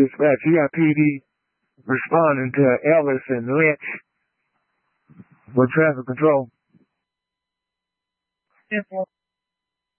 Dispatch, you got PD responding to Ellis and Lynch for traffic control.